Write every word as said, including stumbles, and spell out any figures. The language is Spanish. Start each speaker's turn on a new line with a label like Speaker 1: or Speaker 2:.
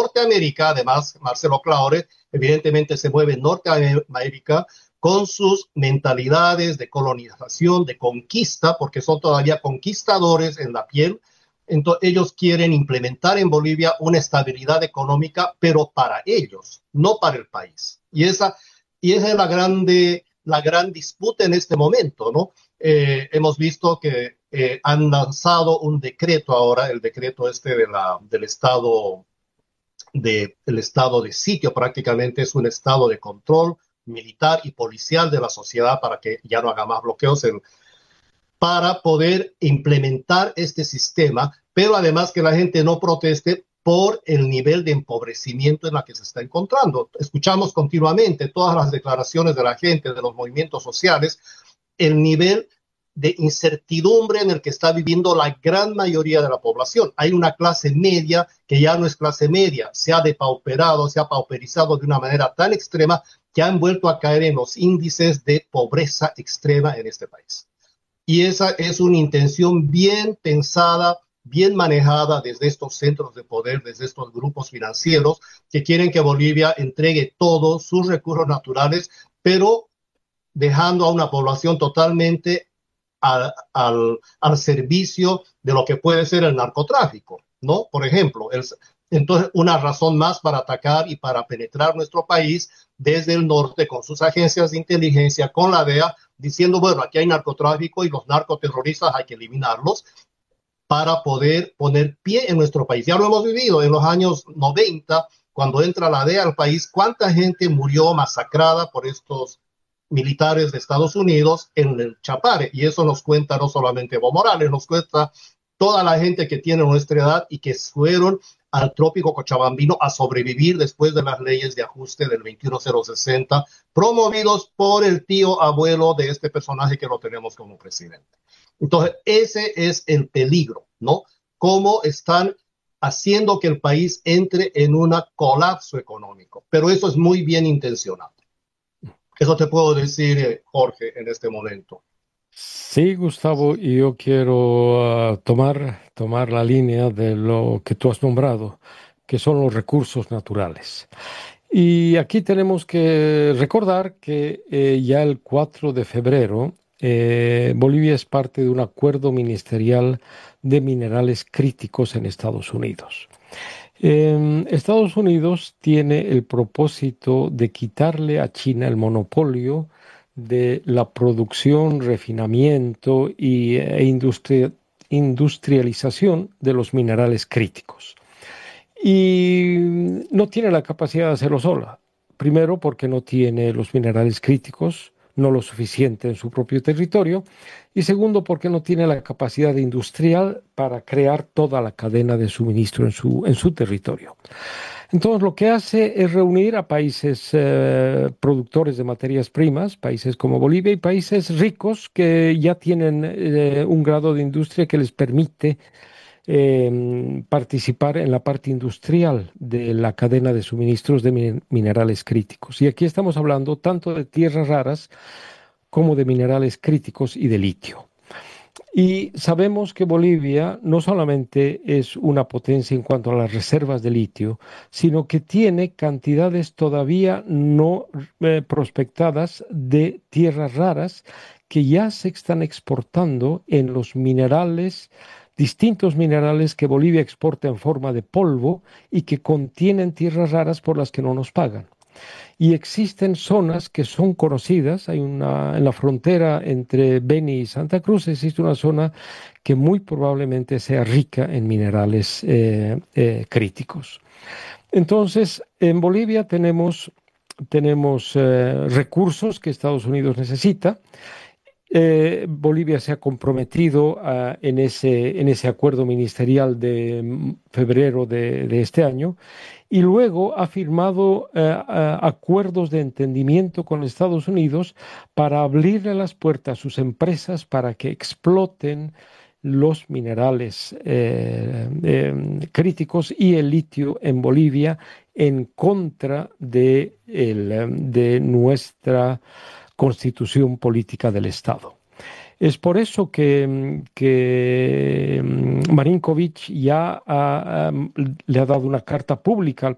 Speaker 1: Norteamérica, además, Marcelo Claure, evidentemente se mueve en Norteamérica con sus mentalidades de colonización, de conquista, porque son todavía conquistadores en la piel. Entonces, ellos quieren implementar en Bolivia una estabilidad económica, pero para ellos, no para el país. Y esa, y esa es la grande, la gran disputa en este momento, ¿no? Eh, hemos visto que eh, han lanzado un decreto ahora, el decreto este de la, del estado de, el estado de sitio, prácticamente es un estado de control militar y policial de la sociedad para que ya no haga más bloqueos en, para poder implementar este sistema, pero además que la gente no proteste por el nivel de empobrecimiento en la que se está encontrando. Escuchamos continuamente todas las declaraciones de la gente, de los movimientos sociales, el nivel de incertidumbre en el que está viviendo la gran mayoría de la población. Hay una clase media que ya no es clase media, se ha depauperado, se ha pauperizado de una manera tan extrema que han vuelto a caer en los índices de pobreza extrema en este país. Y esa es una intención bien pensada, bien manejada desde estos centros de poder, desde estos grupos financieros que quieren que Bolivia entregue todos sus recursos naturales, pero dejando a una población totalmente al, al, al servicio de lo que puede ser el narcotráfico, ¿no? Por ejemplo, el, entonces una razón más para atacar y para penetrar nuestro país desde el norte con sus agencias de inteligencia, con la D E A, diciendo, bueno, aquí hay narcotráfico y los narcoterroristas hay que eliminarlos para poder poner pie en nuestro país. Ya lo hemos vivido en los años noventa, cuando entra la D E A al país, cuánta gente murió masacrada por estos militares de Estados Unidos en el Chapare, y eso nos cuenta no solamente Evo Morales, nos cuenta toda la gente que tiene nuestra edad y que fueron al trópico cochabambino a sobrevivir después de las leyes de ajuste del veintiuno cero sesenta, promovidos por el tío abuelo de este personaje que lo tenemos como presidente. Entonces, ese es el peligro, ¿no? Cómo están haciendo que el país entre en un colapso económico, pero eso es muy bien intencionado. Eso te puedo decir, Jorge, en este momento.
Speaker 2: Sí, Gustavo, y yo quiero ah, tomar, tomar la línea de lo que tú has nombrado, que son los recursos naturales. Y aquí tenemos que recordar que eh, ya el cuatro de febrero eh, Bolivia es parte de un acuerdo ministerial de minerales críticos en Estados Unidos. Em, Estados Unidos tiene el propósito de quitarle a China el monopolio de la producción, refinamiento y, e industria- industrialización de los minerales críticos. Y no tiene la capacidad de hacerlo sola. Primero, porque no tiene los minerales críticos, no lo suficiente en su propio territorio. Y segundo, porque no tiene la capacidad industrial para crear toda la cadena de suministro en su, en su territorio. Entonces, lo que hace es reunir a países eh, productores de materias primas, países como Bolivia, y países ricos que ya tienen eh, un grado de industria que les permite eh, participar en la parte industrial de la cadena de suministros de min- minerales críticos. Y aquí estamos hablando tanto de tierras raras como de minerales críticos y de litio. Y sabemos que Bolivia no solamente es una potencia en cuanto a las reservas de litio, sino que tiene cantidades todavía no eh, prospectadas de tierras raras que ya se están exportando en los minerales, distintos minerales que Bolivia exporta en forma de polvo y que contienen tierras raras por las que no nos pagan. Y existen zonas que son conocidas. Hay una, en la frontera entre Beni y Santa Cruz existe una zona que muy probablemente sea rica en minerales eh, eh, críticos. Entonces, en Bolivia tenemos, tenemos eh, recursos que Estados Unidos necesita. Eh, Bolivia se ha comprometido uh, en ese, en ese acuerdo ministerial de mm, febrero de, de este año y luego ha firmado uh, uh, acuerdos de entendimiento con Estados Unidos para abrirle las puertas a sus empresas para que exploten los minerales eh, eh, críticos y el litio en Bolivia en contra de, el, de nuestra constitución política del Estado. Es por eso que, que Marinkovic ya ha, um, le ha dado una carta pública al